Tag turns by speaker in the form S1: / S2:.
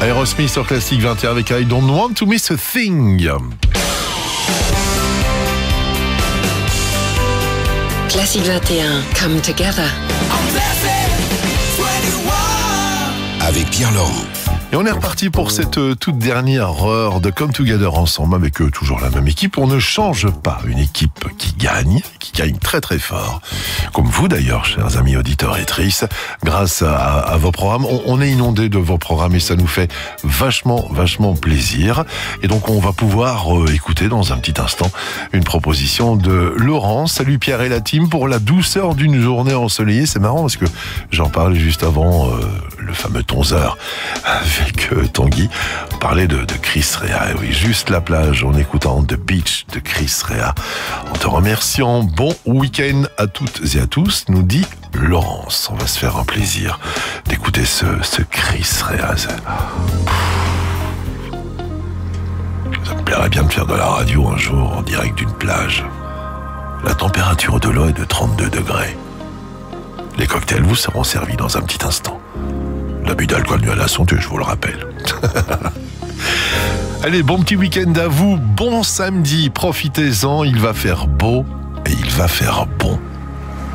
S1: Aerosmith sur Classique 21 avec I Don't Want to Miss a Thing.
S2: Classique 21, Come Together.
S3: Avec Pierre Laurent.
S1: Et on est reparti pour cette toute dernière heure de Come Together ensemble avec toujours la même équipe. On ne change pas, une équipe qui gagne très très fort. Comme vous d'ailleurs, chers amis auditeurs et auditrices, grâce à vos programmes. On est inondé de vos programmes et ça nous fait vachement plaisir. Et donc on va pouvoir écouter dans un petit instant une proposition de Laurent. Salut Pierre et la team, pour la douceur d'une journée ensoleillée. C'est marrant parce que j'en parlais juste avant, le fameux Tonzeur avec Tanguy. On parlait de Chris Rea. Et oui, juste la plage en écoutant The Beach de Chris Rea. En te remerciant, bon week-end à toutes et à tous, nous dit Laurence. On va se faire un plaisir d'écouter ce Chris Rea. Ça me plairait bien de faire de la radio un jour en direct d'une plage. La température de l'eau est de 32 degrés. Les cocktails vous seront servis dans un petit instant. L'abus d'alcool nuit à la santé, je vous le rappelle. Allez, bon petit week-end à vous, bon samedi, profitez-en, il va faire beau et il va faire bon.